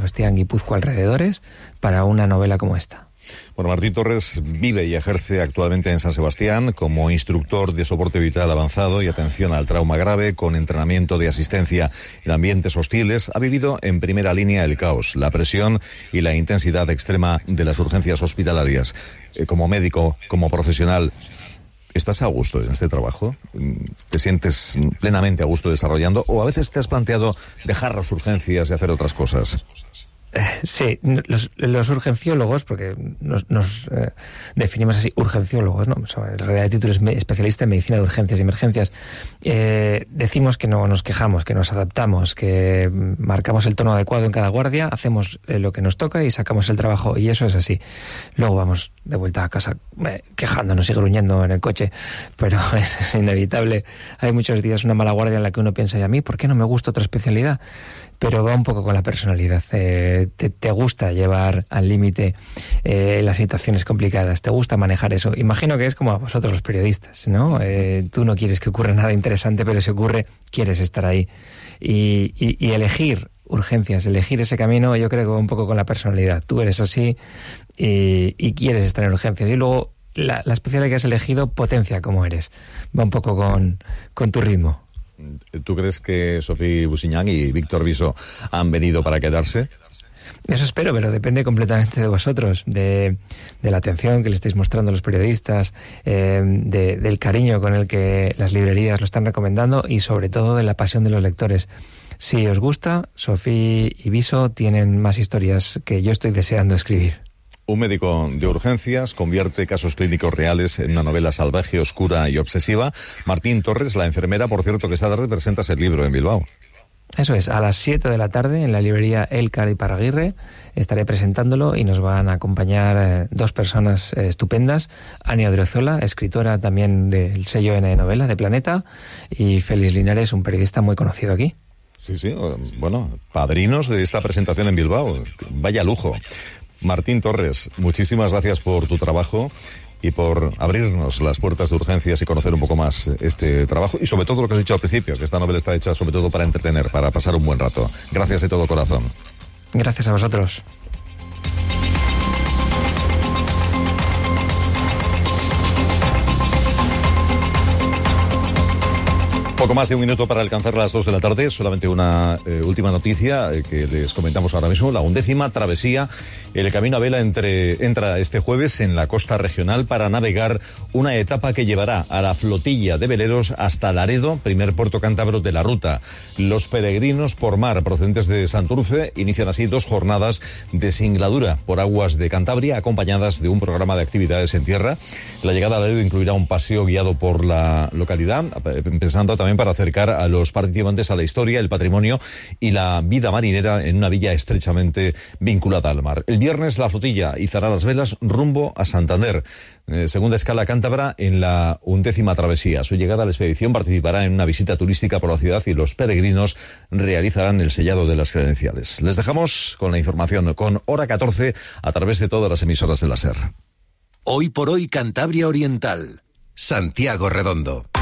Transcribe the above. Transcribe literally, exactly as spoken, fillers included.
Sebastián, Guipúzcoa, alrededores, para una novela como esta. Bueno, Martín Torres vive y ejerce actualmente en San Sebastián como instructor de soporte vital avanzado y atención al trauma grave, con entrenamiento de asistencia en ambientes hostiles. Ha vivido en primera línea el caos, la presión y la intensidad extrema de las urgencias hospitalarias. Eh, como médico, como profesional, ¿estás a gusto en este trabajo? ¿Te sientes plenamente a gusto desarrollando? ¿O a veces te has planteado dejar las urgencias y hacer otras cosas? Sí, los, los urgenciólogos, porque nos, nos eh, definimos así, urgenciólogos, ¿no? O sea, en realidad el título es especialista en medicina de urgencias y emergencias. Eh, decimos que no nos quejamos, que nos adaptamos, que marcamos el tono adecuado en cada guardia, hacemos eh, lo que nos toca y sacamos el trabajo, y eso es así. Luego vamos de vuelta a casa eh, quejándonos y gruñendo en el coche, pero es, es inevitable. Hay muchos días una mala guardia en la que uno piensa, ¿y a mí por qué no me gusta otra especialidad? Pero va un poco con la personalidad. Eh, te, te gusta llevar al límite eh, las situaciones complicadas, te gusta manejar eso. Imagino que es como a vosotros los periodistas, ¿no? Eh, tú no quieres que ocurra nada interesante, pero si ocurre, quieres estar ahí. Y, y, y elegir urgencias, elegir ese camino, yo creo que va un poco con la personalidad. Tú eres así y, y quieres estar en urgencias. Y luego la, la especialidad que has elegido potencia como eres. Va un poco con, con tu ritmo. ¿Tú crees que Sofía Busiñán y Víctor Viso han venido para quedarse? Eso espero, pero depende completamente de vosotros, de, de la atención que le estáis mostrando a los periodistas, eh, de, del cariño con el que las librerías lo están recomendando y sobre todo de la pasión de los lectores. Si os gusta, Sofía y Viso tienen más historias que yo estoy deseando escribir. Un médico de urgencias convierte casos clínicos reales en una novela salvaje, oscura y obsesiva. Martín Torres, la enfermera, por cierto, que esta tarde presentas el libro en Bilbao. Eso es, a las siete de la tarde en la librería Elkar y Paraguirre estaré presentándolo y nos van a acompañar eh, dos personas eh, estupendas, Ania Odriozola, escritora también del sello N Novela de Planeta, y Félix Linares, un periodista muy conocido aquí. Sí, sí, bueno, padrinos de esta presentación en Bilbao, vaya lujo. Martín Torres, muchísimas gracias por tu trabajo y por abrirnos las puertas de urgencias y conocer un poco más este trabajo y sobre todo lo que has dicho al principio, que esta novela está hecha sobre todo para entretener, para pasar un buen rato. Gracias de todo corazón. Gracias a vosotros. Poco más de un minuto para alcanzar las dos de la tarde. Solamente una eh, última noticia eh, que les comentamos ahora mismo. La undécima travesía, el Camino a Vela entre, entra este jueves en la costa regional para navegar una etapa que llevará a la flotilla de veleros hasta Laredo, primer puerto cántabro de la ruta. Los peregrinos por mar procedentes de Santurce inician así dos jornadas de singladura por aguas de Cantabria, acompañadas de un programa de actividades en tierra. La llegada a Laredo incluirá un paseo guiado por la localidad, pensando también también para acercar a los participantes a la historia, el patrimonio y la vida marinera en una villa estrechamente vinculada al mar. El viernes la flotilla izará las velas rumbo a Santander, eh, segunda escala cántabra en la undécima travesía. A su llegada a la expedición participará en una visita turística por la ciudad y los peregrinos realizarán el sellado de las credenciales. Les dejamos con la información con Hora catorce a través de todas las emisoras de la SER. Hoy por hoy Cantabria Oriental, Santiago Redondo.